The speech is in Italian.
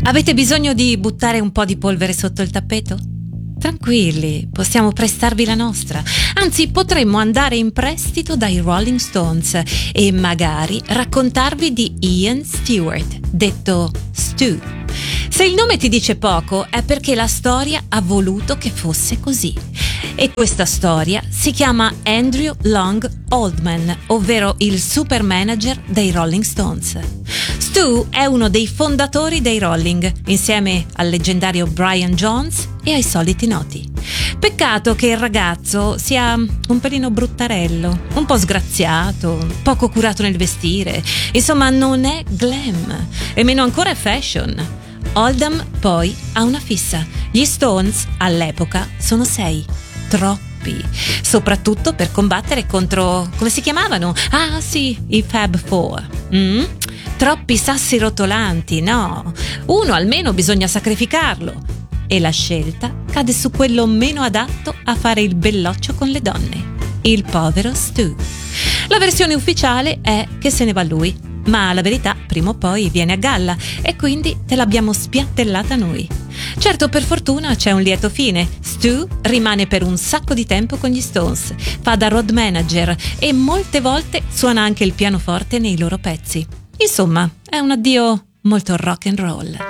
Avete bisogno di buttare un po' di polvere sotto il tappeto? Tranquilli, possiamo prestarvi la nostra. Anzi, potremmo andare in prestito dai Rolling Stones e magari raccontarvi di Ian Stewart, detto Stu. Se il nome ti dice poco, è perché la storia ha voluto che fosse così. E questa storia si chiama Andrew Long Oldman, ovvero il super manager dei Rolling Stones. Stu è uno dei fondatori dei Rolling, insieme al leggendario Brian Jones e ai soliti noti. Peccato che il ragazzo sia un pelino bruttarello, un po' sgraziato, poco curato nel vestire, insomma non è glam, e meno ancora è fashion. Oldham poi ha una fissa: gli Stones all'epoca sono 6, troppi, soprattutto per combattere contro, come si chiamavano? Ah sì, i Fab Four. Troppi sassi rotolanti, no, uno almeno bisogna sacrificarlo, e la scelta cade su quello meno adatto a fare il belloccio con le donne, il povero Stu. La versione ufficiale è che se ne va lui, ma la verità prima o poi viene a galla e quindi te l'abbiamo spiattellata noi. Certo, per fortuna c'è un lieto fine. Stu rimane per un sacco di tempo con gli Stones, fa da road manager e molte volte suona anche il pianoforte nei loro pezzi. Insomma, è un addio molto rock and roll.